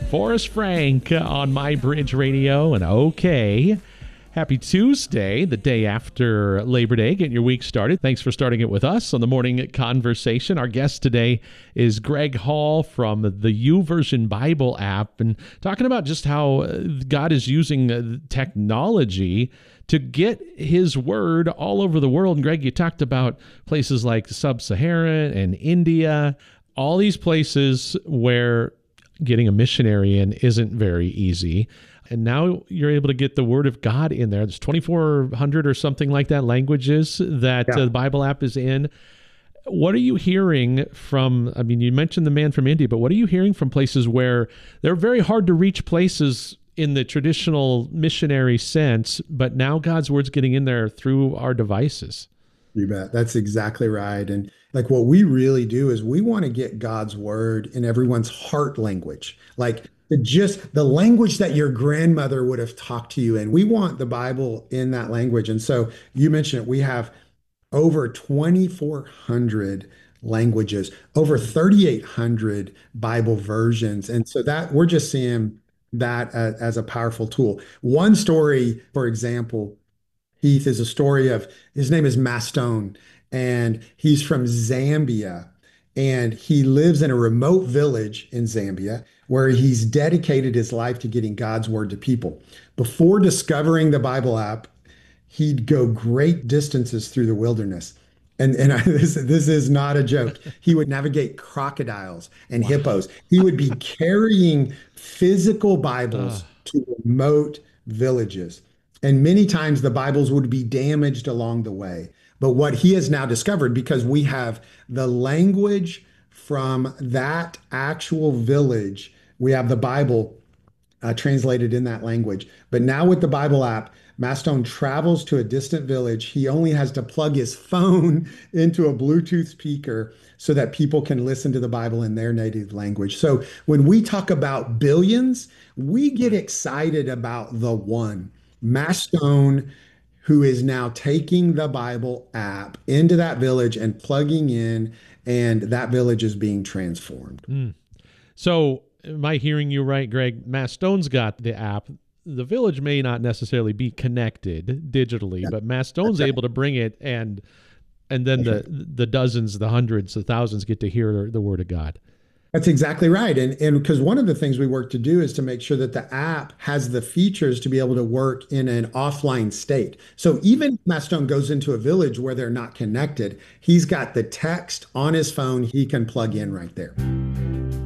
Forrest Frank on My Bridge Radio. And okay, happy Tuesday, the day after Labor Day. Getting your week started. Thanks for starting it with us on the Morning Conversation. Our guest today is Greg Hall from the YouVersion Bible app, and talking about just how God is using technology to get his word all over the world. And Greg, you talked about places like Sub-Saharan and India, all these places where getting a missionary in isn't very easy. And now you're able to get the word of God in there. There's 2,400 or something like that languages that the Bible app is in. What are you hearing from, I mean, you mentioned the man from India, but what are you hearing from places where they're very hard to reach places in the traditional missionary sense, but now God's word's getting in there through our devices? You bet. That's exactly right. And like what we really do is we want to get God's word in everyone's heart language, like just the language that your grandmother would have talked to you in. We want the Bible in that language. And so you mentioned it, we have over 2,400 languages, over 3,800 Bible versions. And so that we're just seeing that as a powerful tool. One story, for example, Heath, is a story of, his name is Mastone, and he's from Zambia. And he lives in a remote village in Zambia where he's dedicated his life to getting God's word to people. Before discovering the Bible app, he'd go great distances through the wilderness. This is not a joke. He would navigate crocodiles and hippos. He would be carrying physical Bibles to remote villages. And many times the Bibles would be damaged along the way. But what he has now discovered, because we have the language from that actual village, we have the Bible translated in that language. But now with the Bible app, Mastone travels to a distant village. He only has to plug his phone into a Bluetooth speaker so that people can listen to the Bible in their native language. So when we talk about billions, we get excited about the one, Mastone, who is now taking the Bible app into that village and plugging in, and that village is being transformed. So am I hearing you right, Greg? Mastone's got the app. The village may not necessarily be connected digitally, but Mastone's able to bring it, and then the dozens, the hundreds, the thousands get to hear the word of God. That's exactly right. And because one of the things we work to do is to make sure that the app has the features to be able to work in an offline state. So even if Mastone goes into a village where they're not connected, he's got the text on his phone he can plug in right there.